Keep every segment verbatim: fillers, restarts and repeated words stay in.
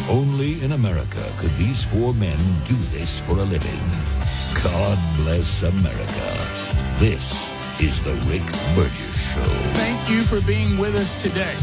Only in America could these four men do this for a living. God bless America. This is the Rick Burgess Show. Thank you for being with us today.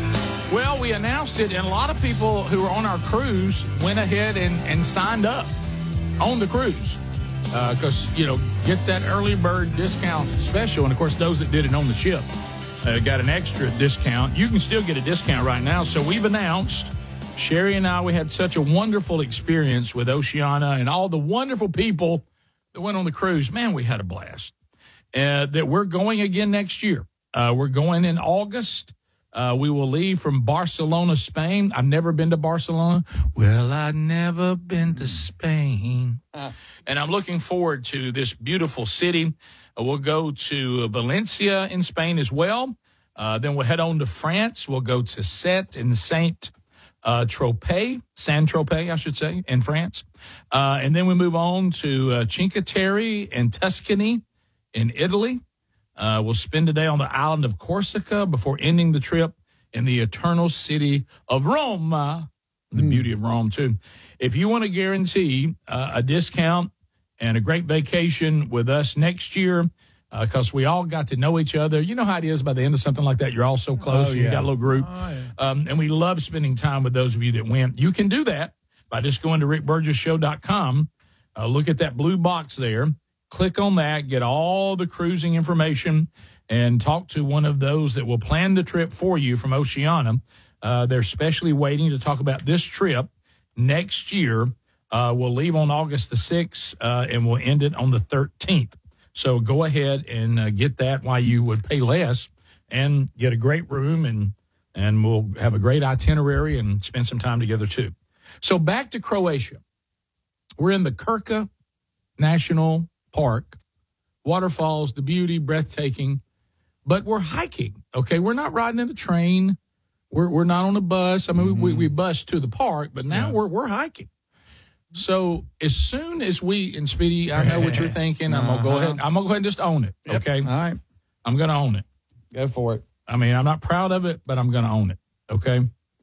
Well, we announced it, and a lot of people who were on our cruise went ahead and, and signed up on the cruise. Because, uh, you know, get that early bird discount special. And, of course, those that did it on the ship uh, got an extra discount. You can still get a discount right now. So we've announced, Sherry and I, we had such a wonderful experience with Oceania and all the wonderful people that went on the cruise. Man, we had a blast. Uh, that we're going again next year. Uh, we're going in August. Uh, we will leave from Barcelona, Spain. I've never been to Barcelona. Well, I've never been to Spain. Uh, and I'm looking forward to this beautiful city. Uh, we'll go to Valencia in Spain as well. Uh, then we'll head on to France. We'll go to Sète and Saint uh, Tropez, Saint-Tropez, I should say, in France. Uh, and then we move on to uh, Cinque Terre and Tuscany in Italy. Uh, we'll spend a day on the island of Corsica before ending the trip in the eternal city of Rome. The mm. beauty of Rome, too. If you want to guarantee uh, a discount and a great vacation with us next year, because uh, we all got to know each other. You know how it is by the end of something like that. You're all so close. Oh, yeah. You got a little group. Oh, yeah. um, and we love spending time with those of you that went. You can do that by just going to rick burgess show dot com. Uh, look at that blue box there. Click on that, get all the cruising information, and talk to one of those that will plan the trip for you from Oceania. Uh, they're specially waiting to talk about this trip next year. Uh, we'll leave on August the sixth, uh, and we'll end it on the thirteenth. So go ahead and uh, get that while you would pay less and get a great room, and, and we'll have a great itinerary and spend some time together, too. So back to Croatia. We're in the Krka National Park, waterfalls, the beauty, breathtaking, but we're hiking, okay? We're not riding in a train. We're we're not on a bus. I mean, mm-hmm. we, we bus to the park, but now yeah. we're we're hiking. So as soon as we, and Speedy, I know what you're thinking. I'm going to go ahead. I'm going to go ahead and just own it, yep. okay? All right. I'm going to own it. Go for it. I mean, I'm not proud of it, but I'm going to own it, okay?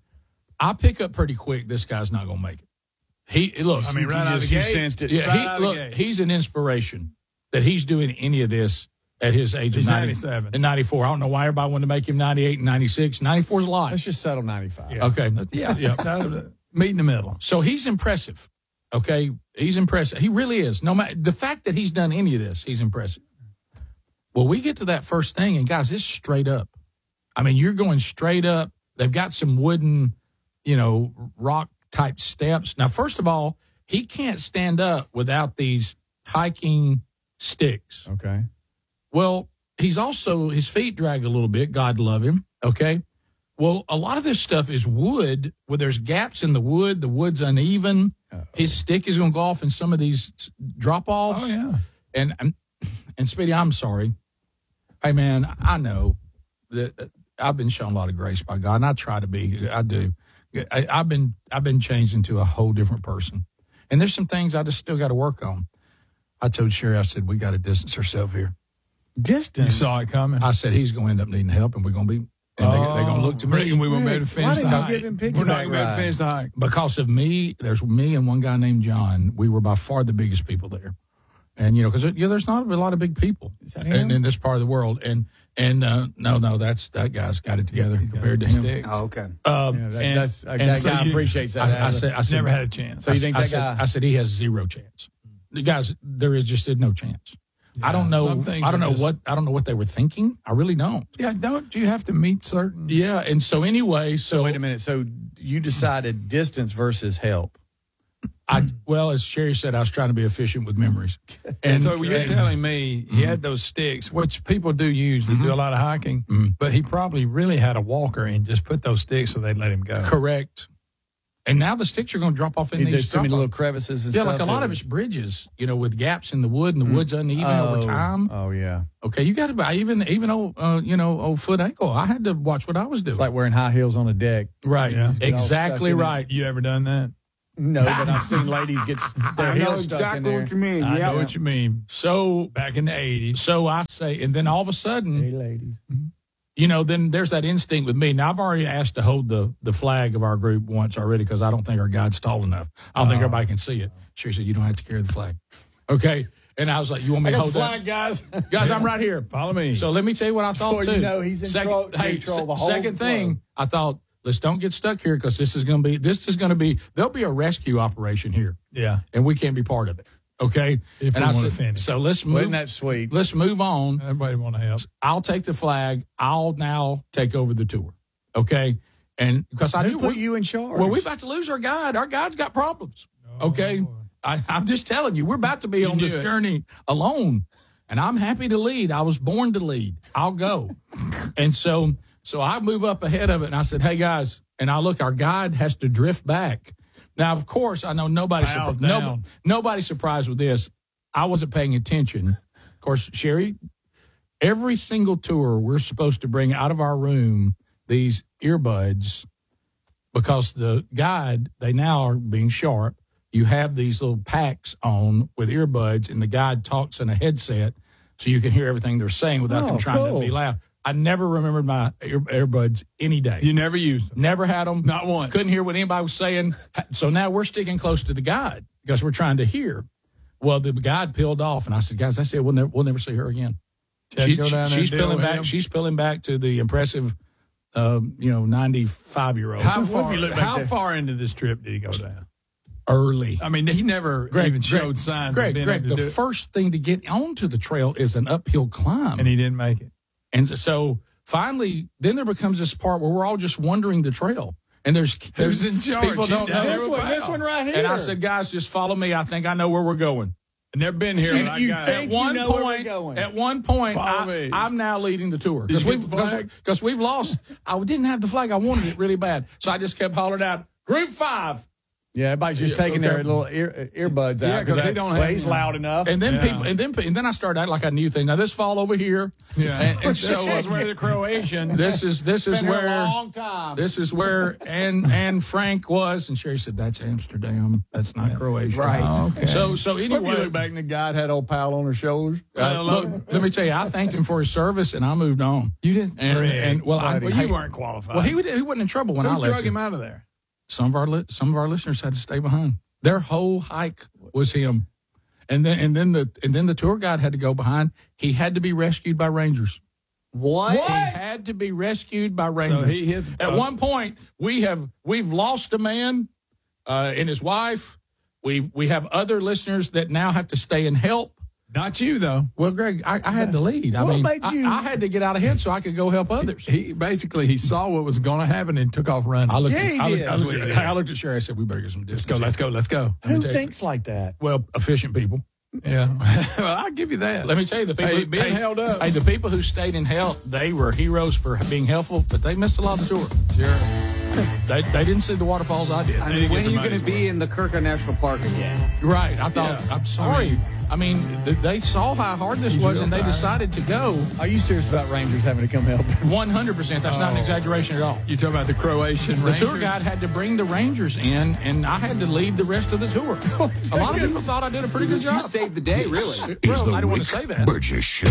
I pick up pretty quick, this guy's not going to make it. He look. I mean, right out of the gate. Sensed it. Yeah, right he, out look, the gate. He's an inspiration that he's doing any of this at his age he's of ninety, ninety-seven and ninety-four. I don't know why everybody wanted to make him ninety-eight and ninety-six. ninety-four is a lot. Let's just settle ninety-five. Yeah. Okay. Yeah. yeah. Meet in the middle. So he's impressive. Okay, he's impressive. He really is. No matter the fact that he's done any of this, he's impressive. Well, we get to that first thing, and guys, it's straight up. I mean, you're going straight up. They've got some wooden, you know, rock type steps. Now, first of all, he can't stand up without these hiking sticks. Okay. Well, he's also, his feet drag a little bit. God love him. Okay. Well, a lot of this stuff is wood where there's gaps in the wood. The wood's uneven. Uh-oh. His stick is going to go off in some of these drop offs. Oh, yeah. And, and Speedy, I'm sorry. Hey, man, I know that I've been shown a lot of grace by God, and I try to be. I do. I, I've been, I've been changed into a whole different person. And there's some things I just still got to work on. I told Sherry, I said, we got to distance ourselves here. Distance? You saw it coming. I said, he's going to end up needing help, and we're going to be, and oh, they, they're going to look to me. And we won't be able to finish the hike. We're not going to be able to finish the hike. Because of me, there's me and one guy named John. We were by far the biggest people there. And, you know, because yeah, there's not a lot of big people in, in this part of the world. And, and uh, no, no, that's that guy's got it together yeah, compared to him. Sticks. Oh, okay. Um, yeah, that, and, that's, uh, that so guy you, appreciates that. I, I, said, I said, never had a chance. So you think I, that I said, guy? I said he has zero chance. The guys, there is just no chance. Yeah, I don't know. I don't know just, what I don't know what they were thinking. I really don't. Yeah, don't you have to meet certain? Yeah, and so anyway, so, so wait a minute. So you decided distance versus help. I well, as Sherry said, I was trying to be efficient with memories. And so you're and, telling me he mm-hmm. had those sticks, which people do use. They mm-hmm. do a lot of hiking, mm-hmm. but he probably really had a walker and just put those sticks so they'd let him go. Correct. And now the sticks are going to drop off in There's these. There's too many little crevices and yeah, stuff. Yeah, like a lot of it's bridges, you know, with gaps in the wood, and the mm. wood's uneven oh, over time. Oh, yeah. Okay, you got to buy even even old, uh, you know, old foot ankle. I had to watch what I was doing. It's like wearing high heels on a deck. Right. Yeah. Exactly right. You ever done that? No, but I've seen ladies get their heels stuck exactly in there. What you mean. I yep. know what you mean. So back in the eighties. So I say, and then all of a sudden, hey, ladies. you know, then there's that instinct with me. Now, I've already asked to hold the, the flag of our group once already because I don't think our guide's tall enough. I don't oh. think everybody can see it. She said, you don't have to carry the flag. Okay. And I was like, you want me to hold the flag, guys? Guys, I'm right here. Follow me. So let me tell you what I thought, Before too. You know, he's in second, control, hey, control the whole Second flow. thing, I thought, let's don't get stuck here because this is going to be, this is going to be, there'll be a rescue operation here. Yeah. And we can't be part of it. Okay. If and we I want said, to finish. so let's move. Wasn't that sweet? Let's move on. Everybody want to help. I'll take the flag. I'll now take over the tour. Okay. And because I Who knew put we, you in charge? well, we're about to lose our guide. Our guide's got problems. Okay. Oh. I, I'm just telling you, we're about to be You on this knew it. journey alone. And I'm happy to lead. I was born to lead. I'll go. And so, so I move up ahead of it and I said, hey guys, and I look, our guide has to drift back. Now, of course, I know nobody's Miles surprised. No, down. nobody's surprised with this. I wasn't paying attention. Of course, Sherry, every single tour we're supposed to bring out of our room these earbuds because the guide, they now are being sharp. You have these little packs on with earbuds, and the guide talks in a headset so you can hear everything they're saying without Oh, them trying cool. to be loud. I never remembered my ear, earbuds any day. You never used them. Never had them. Not once. Couldn't hear what anybody was saying. So now we're sticking close to the guide because we're trying to hear. Well, the guide peeled off, and I said, guys, I said, we'll never, we'll never see her again. She, Go down there she's and deal peeling with back. him. She's peeling back to the impressive, uh, you know, ninety-five-year-old. How What if far, you look back how there? far into this trip did he go down? Early. I mean, he never Greg, even Greg, showed signs Greg, of being Greg, able to the do it. first thing to get onto the trail is an uphill climb. And he didn't make it. And so finally, then there becomes this part where we're all just wandering the trail. And there's, there's Who's in charge? people don't You know. know This one, this one right here. And I said, guys, just follow me. I think I know where we're going. I've never been here. You- but I you got think At one you know where we're point, going. at one point, Follow I, me. I'm now leading the tour Did because you we've get the because flag? because we've lost. I didn't have the flag. I wanted it really bad, so I just kept hollering out, "Group five." Yeah, everybody's just Yeah, taking okay. their little ear, earbuds Yeah, out 'cause I- they don't well, have he's them. loud enough. And then Yeah. people, and then and then I started acting like I knew things. Now this fall over here, Yeah. and, and This so was where the Croatian. this is this is Been here a where long time. this is where and and Frank was, and Sherry said that's Amsterdam, that's not Croatia. Right. Oh, okay. So so What if you anyway, look back and the guide had old pal on her shoulders? uh, look, let me tell you, I thanked him for his service, and I moved on. You did, And, and well, I, well, hey, you weren't qualified. Well, he would, he wasn't in trouble when I Who left. drug him out of there? Some of our li- some of our listeners had to stay behind. Their whole hike was him, and then and then the and then the tour guide had to go behind. He had to be rescued by rangers. What? He had to be rescued by rangers. he hit- At one point, we have we've lost a man uh, and his wife. We we have other listeners that now have to stay and help. Not you, though. Well, Greg, I, I had to lead. I What mean, made you- I, I had to get out ahead so I could go help others. He basically he saw what was going to happen and took off running. I looked, Yeah, at, he I looked, did. I looked, at, I looked at Sherry. I said, "We better get some distance. Let's go. Let's go. Let's go. Who tell you- thinks like that? Well, efficient people. Yeah. Well, I'll give you that. Let me tell you, the people Hey, who, being held up. Hey, the people who stayed in help, they were heroes for being helpful, but they missed a lot of the tour. Sure. They, they didn't see the waterfalls I did. I They mean, when get are you their going to money's be in the Kirka National Park again? Right. I thought, Yeah. I'm sorry. I mean, th- they saw how hard this was, and they tired. decided to go Are you serious about Rangers having to come help? one hundred percent. That's not an Oh. exaggeration at all. You talking about the Croatian The Rangers? tour guide had to bring the Rangers in, and I had to lead the rest of the tour. A lot of people thought I did a pretty good You job. saved the day, really. Is Well, the I don't want Rick to say that. Burgess Show.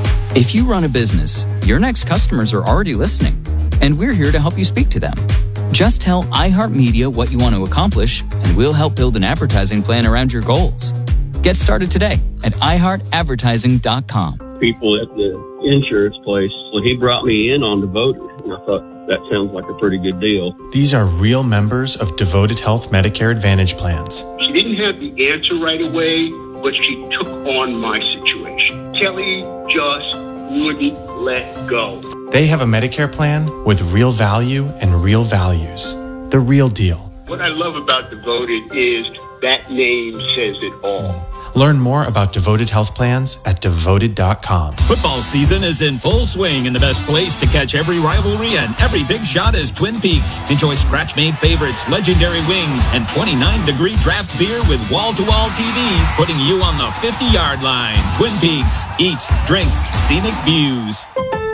If you run a business, your next customers are already listening, and we're here to help you speak to them. Just tell iHeartMedia what you want to accomplish, and we'll help build an advertising plan around your goals. Get started today at i heart advertising dot com. People at the insurance place, well, he brought me in on Devoted, and I thought that sounds like a pretty good deal. These are real members of Devoted Health Medicare Advantage plans. She didn't have the answer right away, but she took on my situation. Kelly just wouldn't let go. They have a Medicare plan with real value and real values. The real deal. What I love about Devoted is that name says it all. Learn more about Devoted Health Plans at devoted dot com. Football season is in full swing, and the best place to catch every rivalry and every big shot is Twin Peaks. Enjoy scratch-made favorites, legendary wings, and twenty-nine degree draft beer with wall-to-wall T Vs, putting you on the fifty-yard line. Twin Peaks. Eats, drinks, scenic views.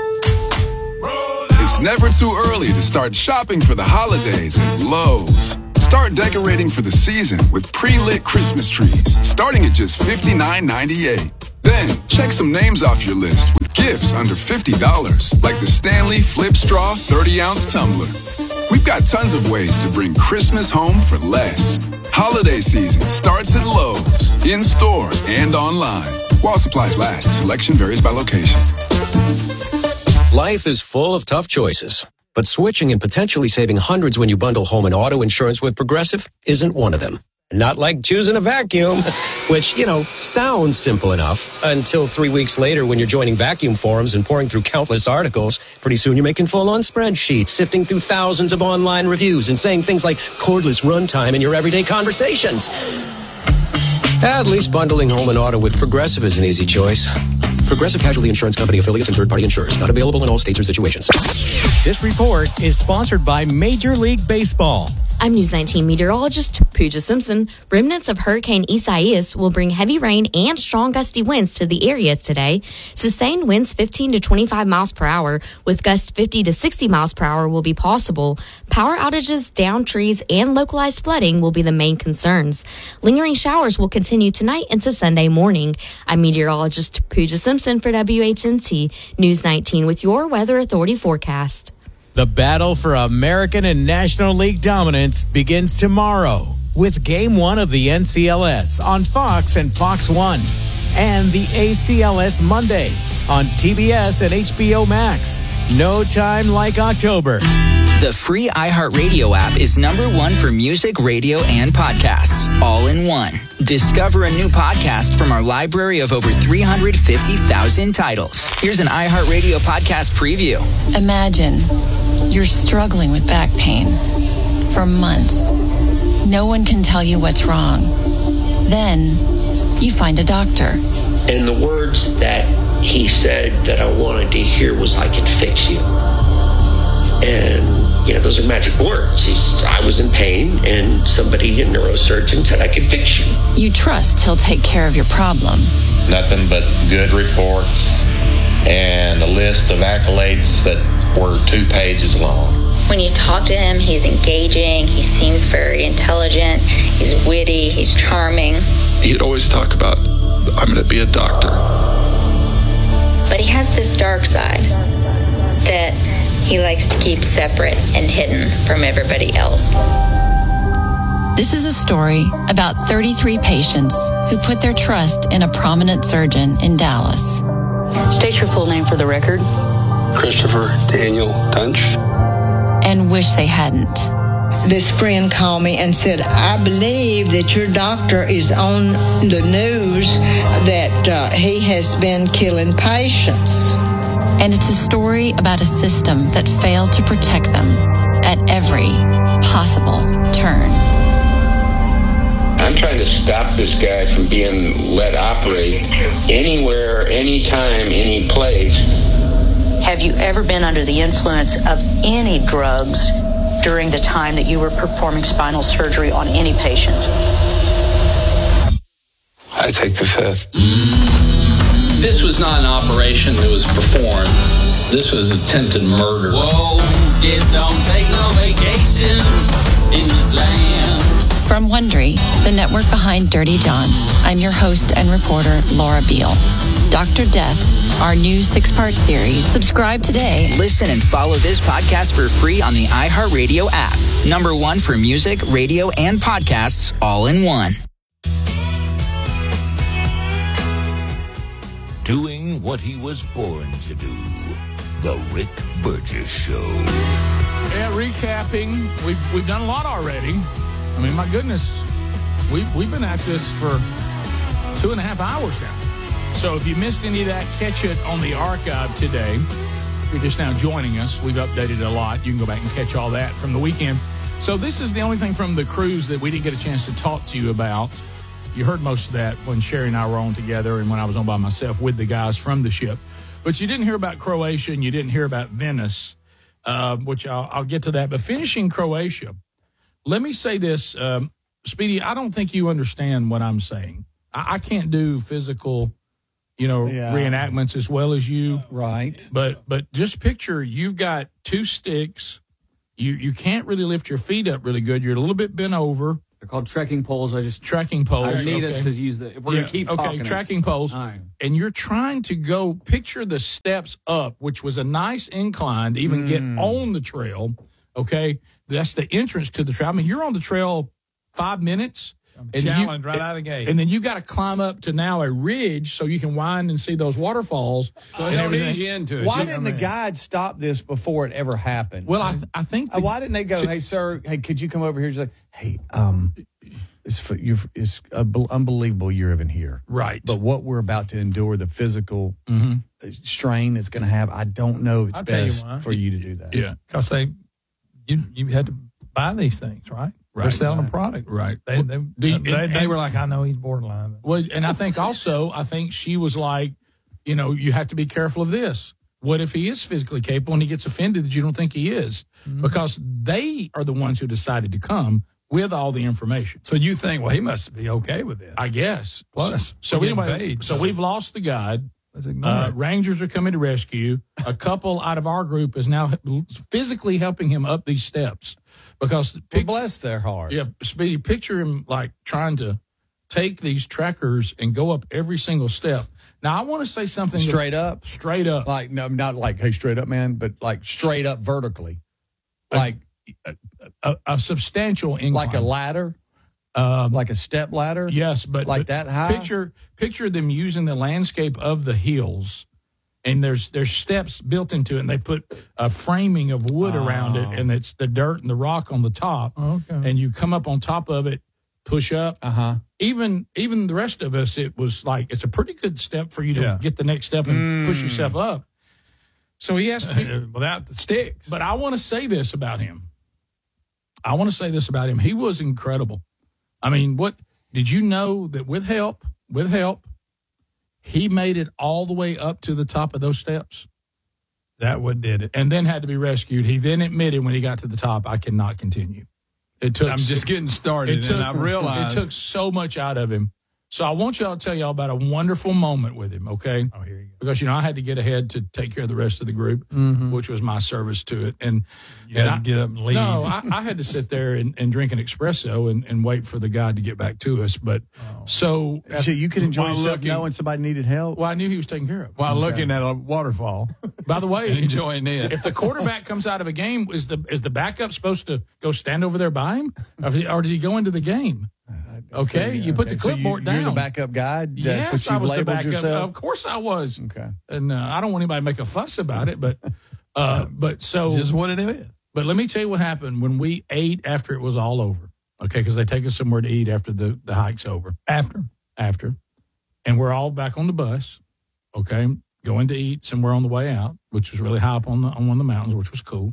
It's never too early to start shopping for the holidays at Lowe's. Start decorating for the season with pre-lit Christmas trees, starting at just fifty-nine ninety-eight. Then, check some names off your list with gifts under fifty dollars, like the Stanley Flip Straw thirty ounce tumbler. We've got tons of ways to bring Christmas home for less. Holiday season starts at Lowe's, in-store and online. While supplies last, selection varies by location. Life is full of tough choices, but switching and potentially saving hundreds when you bundle home and auto insurance with Progressive isn't one of them. Not like choosing a vacuum, which, you know, sounds simple enough until three weeks later when you're joining vacuum forums and pouring through countless articles. Pretty soon you're making full-on spreadsheets, sifting through thousands of online reviews and saying things like cordless runtime in your everyday conversations. At least bundling home and auto with Progressive is an easy choice. Progressive Casualty Insurance Company affiliates and third-party insurers. Not available in all states or situations. This report is sponsored by Major League Baseball. I'm News nineteen meteorologist Pooja Simpson. Remnants of Hurricane Isaias will bring heavy rain and strong gusty winds to the area today. Sustained winds fifteen to twenty-five miles per hour with gusts fifty to sixty miles per hour will be possible. Power outages, downed trees, and localized flooding will be the main concerns. Lingering showers will continue tonight into Sunday morning. I'm meteorologist Pooja Simpson for W H N T News nineteen with your Weather Authority forecast. The battle for American and National League dominance begins tomorrow with Game one of the N C L S on Fox and Fox one and the A C L S Monday on T B S and H B O Max. No time like October. The free iHeartRadio app is number one for music, radio, and podcasts, all in one. Discover a new podcast from our library of over three hundred fifty thousand titles. Here's an iHeartRadio podcast preview. Imagine you're struggling with back pain for months. No one can tell you what's wrong. Then you find a doctor. And the words that he said that I wanted to hear was, "I can fix you." And, you know, those are magic words. He's, I was in pain, and somebody, a neurosurgeon, said I could fix you. You trust he'll take care of your problem. Nothing but good reports and a list of accolades that were two pages long. When you talk to him, he's engaging, he seems very intelligent, he's witty, he's charming. He'd always talk about, I'm going to be a doctor. But he has this dark side that he likes to keep separate and hidden from everybody else. This is a story about thirty-three patients who put their trust in a prominent surgeon in Dallas. State your full name for the record. Christopher Daniel Dunch. And wish they hadn't. This friend called me and said, I believe that your doctor is on the news that uh, he has been killing patients. And it's a story about a system that failed to protect them at every possible turn. I'm trying to stop this guy from being let operate anywhere, anytime, any place. Have you ever been under the influence of any drugs during the time that you were performing spinal surgery on any patient? I take the fifth. This was not an operation that was performed. This was attempted murder. Whoa, death don't take no vacation in this land. From Wondery, the network behind Dirty John, I'm your host and reporter, Laura Beal. Doctor Death, our new six-part series. Subscribe today. Listen and follow this podcast for free on the iHeartRadio app. Number one for music, radio, and podcasts, all in one. Doing what he was born to do. The Rick Burgess Show. Yeah, recapping. We've we've done a lot already. I mean, my goodness, we've we've been at this for two and a half hours now. So if you missed any of that, catch it on the archive today. If you're just now joining us, we've updated a lot. You can go back and catch all that from the weekend. So this is the only thing from the cruise that we didn't get a chance to talk to you about. You heard most of that when Sherry and I were on together and when I was on by myself with the guys from the ship. But you didn't hear about Croatia and you didn't hear about Venice, uh, which I'll, I'll get to that. But finishing Croatia, let me say this, um, Speedy, I don't think you understand what I'm saying. I, I can't do physical, you know, yeah. reenactments as well as you. Right. But but just picture you've got two sticks. You, you can't really lift your feet up really good. You're a little bit bent over. They're called trekking poles. I just trekking poles. I need okay. us to use the. If we're yeah, gonna keep okay, talking, tracking poles, right. and you're trying to go picture the steps up, which was a nice incline to even mm. get on the trail. Okay, that's the entrance to the trail. I mean, you're on the trail five minutes. And challenge you, right out of the gate. And then you got to climb up to now a ridge so you can wind and see those waterfalls. So and they'll ease you into it. Why didn't the guide stop this before it ever happened? Well, I th- I think. The, uh, why didn't they go, to, hey, sir, hey, could you come over here? He's like, hey, um, it's, for, you're, it's uh, unbelievable you're even here. Right. But what we're about to endure, the physical mm-hmm. strain it's going to have, I don't know if it's I'll best you for you to do that. Yeah. Because they, you, you had to buy these things, right? Right, They're selling right. a product. Right. They, they, they, they, and, they were like, I know he's borderline. Well, and I think also, I think she was like, you know, you have to be careful of this. What if he is physically capable and he gets offended that you don't think he is? Mm-hmm. Because they are the ones who decided to come with all the information. So you think, well, he must be okay with this. I guess. Plus, so, so anyway, paid, so, so we've lost the guide. Uh, Rangers are coming to rescue. A couple out of our group is now physically helping him up these steps because pic- bless their heart. Yeah, Speedy, picture him like trying to take these trackers and go up every single step. Now I want to say something straight that, up, straight up, like no, not like hey, straight up, man, but like straight up vertically, like a, a, a substantial incline, like a ladder. Um, like a step ladder? Yes, but like but that high? Picture picture them using the landscape of the hills, and there's there's steps built into it, and they put a framing of wood oh. around it, and it's the dirt and the rock on the top. Okay. And you come up on top of it, push up. Uh-huh. Even even the rest of us, it was like, it's a pretty good step for you to yeah. get the next step and mm. push yourself up. So he has to be, without the sticks. But I want to say this about him. I want to say this about him. He was incredible. I mean, what did you know that with help, with help, he made it all the way up to the top of those steps? That what did it. And then had to be rescued. He then admitted when he got to the top, I cannot continue. It took. I'm just getting started, it took, and I realized it took so much out of him. So I want y'all to tell y'all about a wonderful moment with him, okay? Oh, here you go. Because, you know, I had to get ahead to take care of the rest of the group, mm-hmm. which was my service to it. And you and had to I, get up and leave. No, I, I had to sit there and, and drink an espresso and, and wait for the guy to get back to us. But oh. so. So you could enjoy yourself looking, knowing somebody needed help? Well, I knew he was taken care of. While okay. looking at a waterfall. By the way, and enjoying it. If the quarterback comes out of a game, is the is the backup supposed to go stand over there by him? Or, or does he go into the game? Okay, you put okay. the clipboard so you, down. You're the backup guy? That's yes, what I was the backup. Yourself? Of course I was. Okay. And uh, I don't want anybody to make a fuss about it, but uh, but so. Just what it is. But let me tell you what happened when we ate after it was all over. Okay, because they take us somewhere to eat after the, the hike's over. After. After. And we're all back on the bus, okay, going to eat somewhere on the way out, which was really high up on, the, on one of the mountains, which was cool.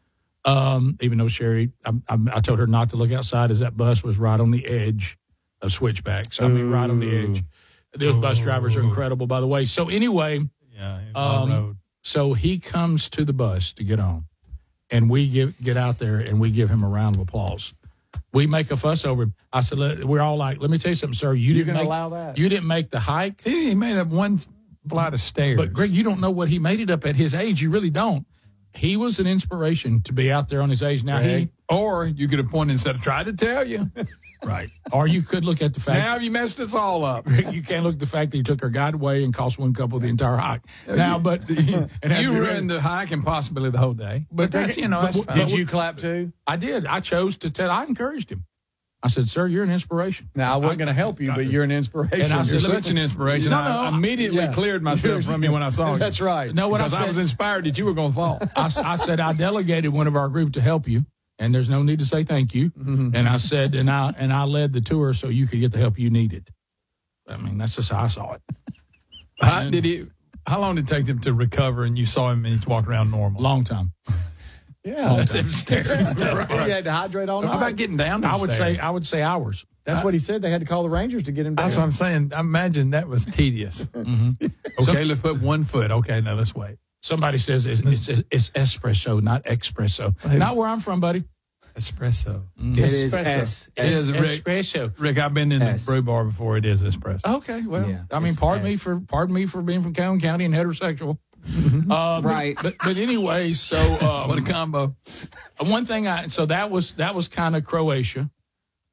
Um, even though Sherry, I, I, I told her not to look outside as that bus was right on the edge of switchbacks. I mean, right on the edge. Those bus drivers are incredible, by the way. So anyway, yeah, um, road. So he comes to the bus to get on, and we get get out there and we give him a round of applause. We make a fuss over him. I said, let, we're all like, let me tell you something, sir. You You're didn't gonna make, allow that? You didn't make the hike. He made up one flight of stairs. But Greg, you don't know what he made it up at his age. You really don't. He was an inspiration to be out there on his age. Now Greg, he, or you could have pointed and said, "I tried to tell you." Right. Or you could look at the fact. Now you messed us all up. You can't look at the fact that he took our guide away and cost one couple the entire hike. Now, but and you ruined the hike and possibly the whole day. But that's, you know, that's but, did you clap too? I did. I chose to tell. I encouraged him. I said, "Sir, you're an inspiration." Now I wasn't going to help you, but you're an inspiration. And I said, you're such an inspiration. No, I no, immediately yeah. cleared myself from you when I saw you. That's right. No, what because I, said, I was inspired that you were going to fall. I, I said I delegated one of our group to help you, and there's no need to say thank you. Mm-hmm. And I said, and I and I led the tour so you could get the help you needed. I mean, that's just how I saw it. How did he? How long did it take him to recover? And you saw him and he's walking around normal. Long time. Yeah, they were staring. Right. He had to hydrate all night. How about getting down? I would say I would say hours. That's I, what he said. They had to call the Rangers to get him down. That's what I'm saying. I imagine that was tedious. Mm-hmm. Okay, so, let's put one foot. Okay, now let's wait. Somebody says it's, it's, it's espresso, not espresso. Hey. Not where I'm from, buddy. Espresso. Mm. It is es, it is Rick, espresso. Rick, I've been in es. the brew bar before. It is espresso. Okay, well, yeah, I mean, pardon es. me for pardon me for being from Calhoun County and heterosexual. Mm-hmm. Uh, right. But, but anyway, so um, what a combo. One thing I so that was that was kind of Croatia.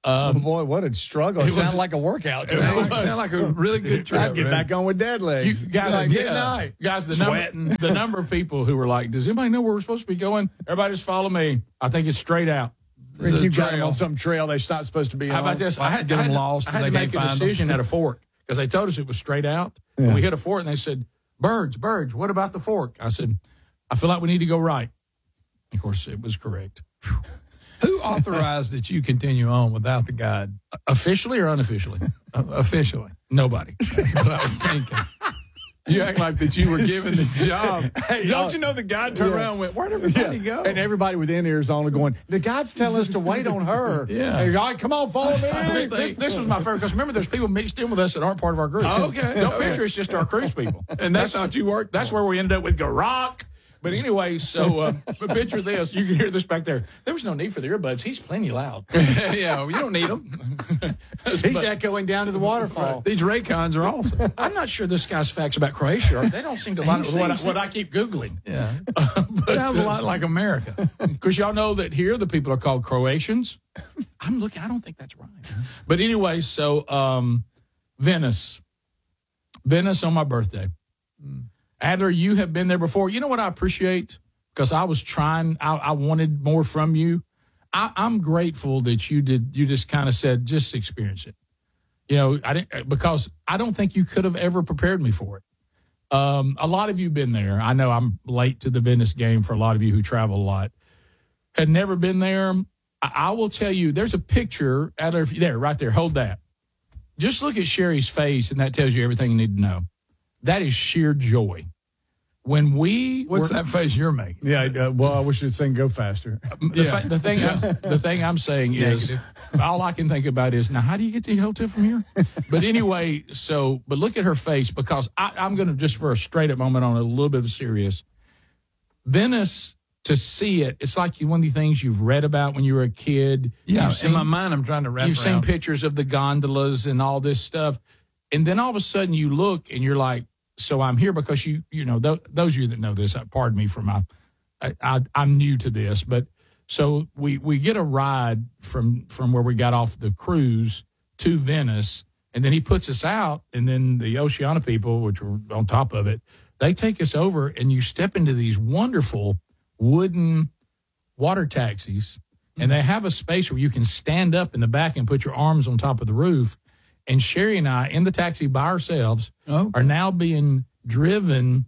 Um, oh boy, what a struggle! It, it sounded like a workout. It sounded like a really good trip. I'd get back on with dead legs. You guys, like, yeah, night. guys, the number, the number of people who were like, "Does anybody know where we're supposed to be going?" Everybody just follow me. I think it's straight out. You got them on some trail they're not supposed to be How on. How about this? I had to get them lost. I had to make a decision at a fork because they told us it was straight out. Yeah. And we hit a fork, and they said, "Birds, birds. What about the fork?" I said, "I feel like we need to go right." Of course, it was correct. Who authorized that you continue on without the guide? Officially or unofficially? Uh, officially. Nobody. That's what I was thinking. You act like that you were given the job. Hey, Don't uh, you know the guide turned yeah. around and went, where'd everybody yeah. go? And everybody within ears on going, the guides tell us to wait on her. Yeah. Hey, all right, come on, follow me. this, this was my first, because remember, there's people mixed in with us that aren't part of our group. Oh, okay. Don't picture it's just our cruise people. And that's how you work. That's where we ended up with Garak. But anyway, so uh, but picture this. You can hear this back there. There was no need for the earbuds. He's plenty loud. Yeah, you don't need them. He's but, echoing down to the waterfall. Right. These Raycons are awesome. I'm not sure this guy's facts about Croatia are. They don't seem to line up with what I, what I keep Googling. Yeah. Uh, but, Sounds a lot like America. Because y'all know that here the people are called Croatians. I'm looking. I don't think that's right. But anyway, so um, Venice. Venice on my birthday. Mm. Adler, you have been there before. You know what I appreciate? Because I was trying, I, I wanted more from you. I, I'm grateful that you did, you just kind of said, just experience it. You know, I didn't, because I don't think you could have ever prepared me for it. Um, a lot of you been there. I know I'm late to the Venice game for a lot of you who travel a lot. Had never been there. I, I will tell you, there's a picture, Adler, there, right there, hold that. Just look at Sherry's face, and that tells you everything you need to know. That is sheer joy. When we what's were, that face you're making? Yeah, uh, well, I wish you'd sing "Go Faster." The, yeah. fa- the thing, I'm, the thing I'm saying is, all I can think about is now, how do you get to the hotel from here? But anyway, so but look at her face, because I, I'm going to just for a straight up moment on a little bit of serious. Venice, to see it, it's like one of the things you've read about when you were a kid. Yeah, you've seen, in my mind, I'm trying to wrap. You've around. seen pictures of the gondolas and all this stuff, and then all of a sudden you look and you're like. So I'm here because you, you know, th- those of you that know this, pardon me for my, I, I, I'm new to this, but so we, we get a ride from, from where we got off the cruise to Venice, and then he puts us out, and then the Oceana people, which were on top of it, they take us over, and you step into these wonderful wooden water taxis, and they have a space where you can stand up in the back and put your arms on top of the roof. And Sherry and I, in the taxi by ourselves, oh. are now being driven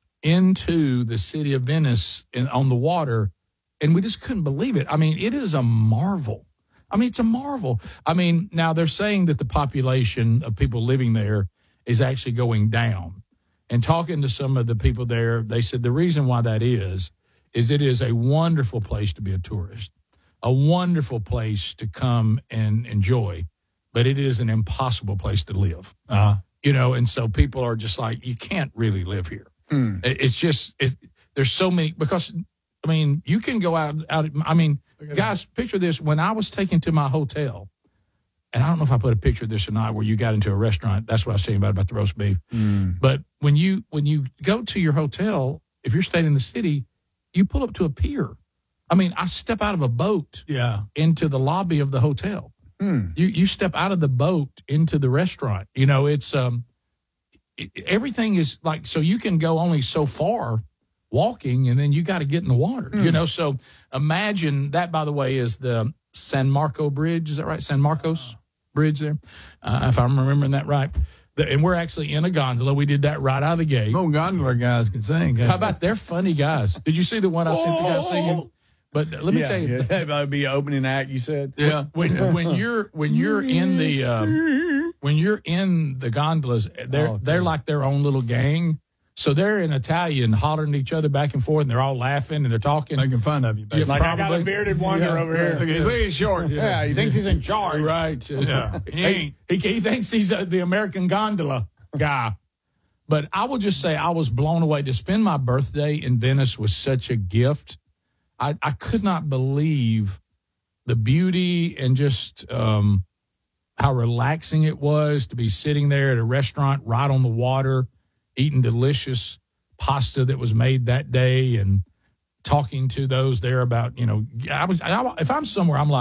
into the city of Venice in, on the water, and we just couldn't believe it. I mean, it is a marvel. I mean, it's a marvel. I mean, now they're saying that the population of people living there is actually going down. And talking to some of the people there, they said the reason why that is, is it is a wonderful place to be a tourist, a wonderful place to come and enjoy. But it is an impossible place to live, uh-huh. you know, and so people are just like, you can't really live here. Mm. It, it's just, it, there's so many, because, I mean, you can go out, out I mean, guys, that. Picture this. When I was taken to my hotel, and I don't know if I put a picture of this or not, where you got into a restaurant, that's what I was telling you about, about the roast beef. Mm. But when you, when you go to your hotel, if you're staying in the city, you pull up to a pier. I mean, I step out of a boat yeah. into the lobby of the hotel. Hmm. You you step out of the boat into the restaurant. You know, it's um, it, everything is like, so you can go only so far walking, and then you got to get in the water. Hmm. You know, so imagine that. By the way, is the San Marco Bridge? Is that right? San Marcos Bridge there, uh, if I'm remembering that right. The, and we're actually in a gondola. We did that right out of the gate. No gondola guys can sing. How about they're funny guys? Did you see the one I sent the guy singing? But let me yeah, tell you, yeah. that would be an opening act. You said, yeah. When when you're when you're in the um, when you're in the gondolas, they're oh, okay. they're like their own little gang. So they're in Italian, hollering at each other back and forth, and they're all laughing and they're talking, making fun of you. Yeah, like probably. I got a bearded wonder yeah, over yeah, here. He's yeah. short. Yeah. yeah, he thinks he's in charge. Right. Yeah. he, ain't. He, he thinks he's uh, the American gondola guy. But I will just say, I was blown away. To spend my birthday in Venice was such a gift. I, I could not believe the beauty and just um, how relaxing it was to be sitting there at a restaurant right on the water, eating delicious pasta that was made that day, and talking to those there about, you know, I was I, if I'm somewhere, I'm like,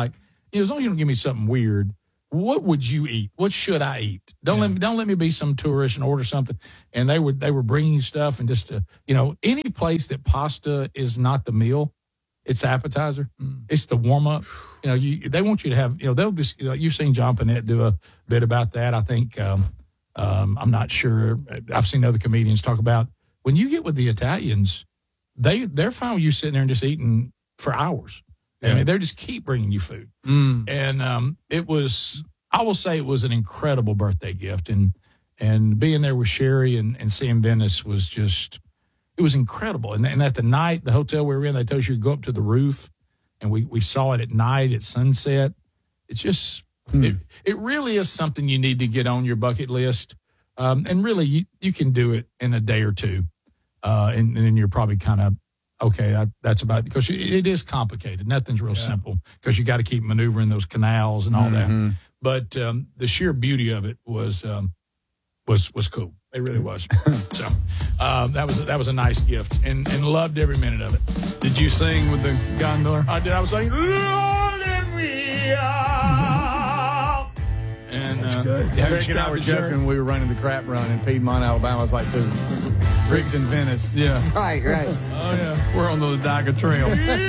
you know, as long as you don't give me something weird, what would you eat? What should I eat? Don't yeah. let me don't let me be some tourist and order something. And they were they were bringing stuff and just uh, you know, any place that pasta is not the meal, it's appetizer. Mm. It's the warm up. You know, you they want you to have. You know, they'll just. You know, you've seen John Panette do a bit about that. I think um, um, I'm not sure. I've seen other comedians talk about when you get with the Italians, they they're fine with you sitting there and just eating for hours. Yeah. I mean, they just keep bringing you food. Mm. And um, it was, I will say it was an incredible birthday gift. And and being there with Sherry and, and seeing Venice was just, it was incredible. And, and at the night, the hotel we were in, they told you to go up to the roof. And we, we saw it at night at sunset. It's just, mm. it, it really is something you need to get on your bucket list. Um, and really, you, you can do it in a day or two. Uh, and, and then you're probably kind of, okay, I, that's about it. Because it is complicated. Nothing's real yeah. simple because you got to keep maneuvering those canals and all mm-hmm. that. But um, the sheer beauty of it was um, was was cool. It really was. so um, that was that was a nice gift, and, and loved every minute of it. Did you sing with the gondola? I did. I was like, Lord, let me out. And that's uh, good. Yeah, Rick and I were joking when we were running the crap run in Piedmont, Alabama. I was like, so. Riggs in Venice. Yeah. Right, right. Oh, yeah. We're on the Ladaga Trail.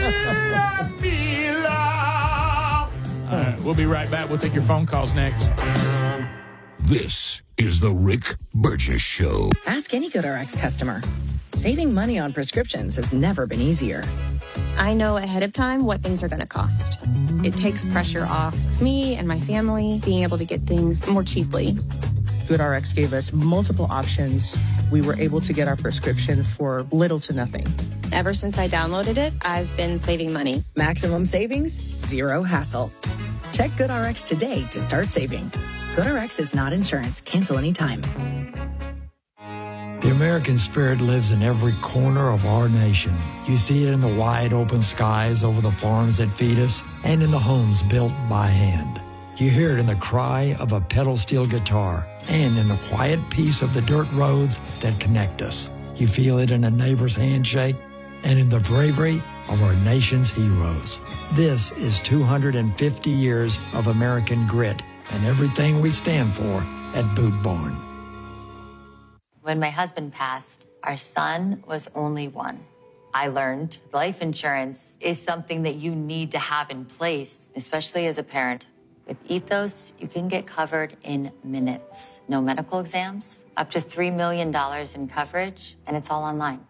All right, we'll be right back. We'll take your phone calls next. This is the Rick Burgess Show. Ask any GoodRx customer. Saving money on prescriptions has never been easier. I know ahead of time what things are going to cost. It takes pressure off me and my family being able to get things more cheaply. GoodRx gave us multiple options. We were able to get our prescription for little to nothing. Ever since I downloaded it, I've been saving money. Maximum savings, zero hassle. Check GoodRx today to start saving. GoodRx is not insurance. Cancel anytime. The American spirit lives in every corner of our nation. You see it in the wide open skies over the farms that feed us and in the homes built by hand. You hear it in the cry of a pedal steel guitar and in the quiet peace of the dirt roads that connect us. You feel it in a neighbor's handshake and in the bravery of our nation's heroes. This is two hundred fifty years of American grit and everything we stand for at Boot Barn. When my husband passed, our son was only one. I learned life insurance is something that you need to have in place, especially as a parent. With Ethos, you can get covered in minutes. No medical exams, up to three million dollars in coverage, and it's all online.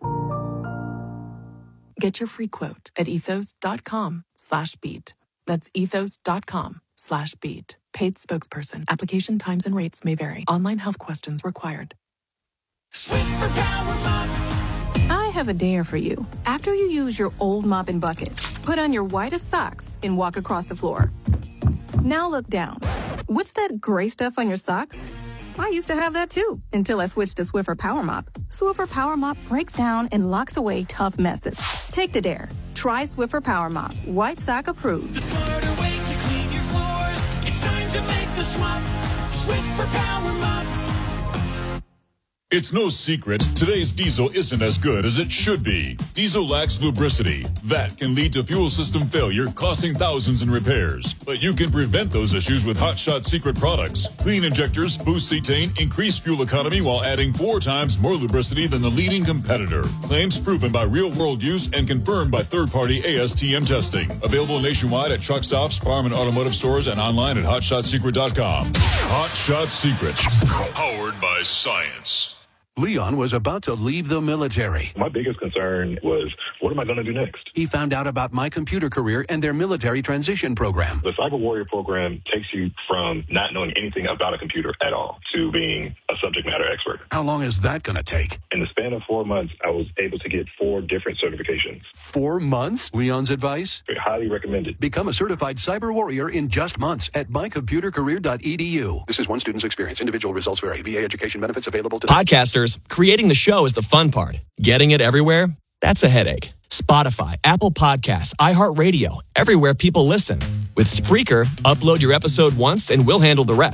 Get your free quote at ethos.com slash beat. That's ethos.com slash beat. Paid spokesperson. Application times and rates may vary. Online health questions required. Swiffer Power Mop. I have a dare for you. After you use your old mop and bucket, put on your whitest socks and walk across the floor. Now look down. What's that gray stuff on your socks? I used to have that too, until I switched to Swiffer Power Mop. Swiffer Power Mop breaks down and locks away tough messes. Take the dare. Try Swiffer Power Mop. White sock approved. The smarter way to clean your floors. It's time to make the swap. Swiffer Power Mop. It's no secret, today's diesel isn't as good as it should be. Diesel lacks lubricity. That can lead to fuel system failure, costing thousands in repairs. But you can prevent those issues with Hot Shot Secret products. Clean injectors, boost cetane, increase fuel economy while adding four times more lubricity than the leading competitor. Claims proven by real-world use and confirmed by third-party A S T M testing. Available nationwide at truck stops, farm and automotive stores, and online at hot shot secret dot com. Hot Shot Secret. Powered by science. Leon was about to leave the military. My biggest concern was, what am I going to do next? He found out about My Computer Career and their military transition program. The Cyber Warrior program takes you from not knowing anything about a computer at all to being a subject matter expert. How long is that going to take? In the span of four months, I was able to get four different certifications. Four months? Leon's advice? I highly recommend it. Become a certified cyber warrior in just months at my computer career dot e d u. This is one student's experience. Individual results vary. V A education benefits available to podcasters. Creating the show is the fun part. Getting it everywhere, that's a headache. Spotify, Apple Podcasts, iHeartRadio, everywhere people listen. With Spreaker, upload your episode once and we'll handle the rest.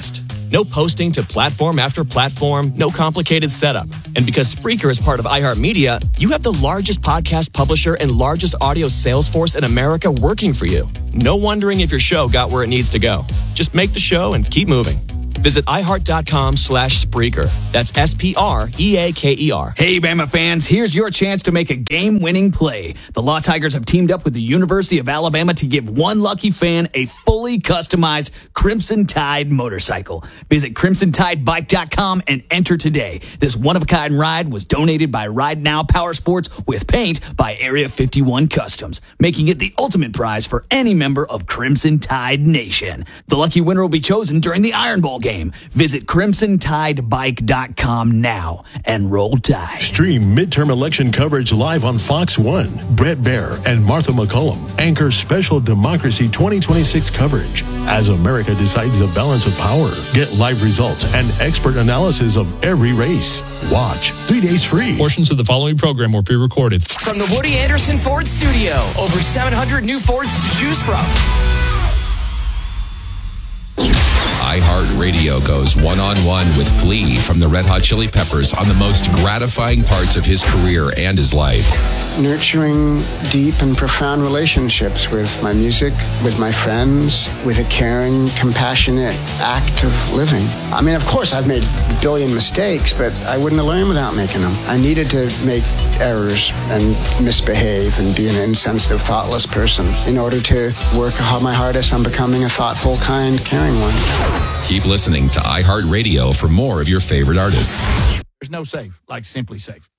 No posting to platform after platform, no complicated setup. And because Spreaker is part of iHeartMedia, you have the largest podcast publisher and largest audio sales force in America working for you. No wondering if your show got where it needs to go. Just make the show and keep moving. Visit iHeart.com slash Spreaker. That's S P R E A K E R. Hey, Bama fans, here's your chance to make a game-winning play. The Law Tigers have teamed up with the University of Alabama to give one lucky fan a fully customized Crimson Tide motorcycle. Visit crimson tide bike dot com and enter today. This one-of-a-kind ride was donated by Ride Now Power Sports with paint by Area fifty-one Customs, making it the ultimate prize for any member of Crimson Tide Nation. The lucky winner will be chosen during the Iron Bowl game. Visit crimson tide bike dot com now and roll Tide. Stream midterm election coverage live on Fox one. Brett Baer and Martha McCullum anchor special Democracy twenty twenty-six coverage as America decides the balance of power. Get live results and expert analysis of every race. Watch three days free. Portions of the following program were pre-recorded. From the Woody Anderson Ford Studio, over seven hundred new Fords to choose from. iHeartRadio goes one-on-one with Flea from the Red Hot Chili Peppers on the most gratifying parts of his career and his life. Nurturing deep and profound relationships with my music, with my friends, with a caring, compassionate act of living. I mean, of course, I've made a billion mistakes, but I wouldn't have learned without making them. I needed to make errors and misbehave and be an insensitive, thoughtless person in order to work my hardest on becoming a thoughtful, kind, caring one. Keep listening to iHeartRadio for more of your favorite artists. There's no safe like Simply Safe.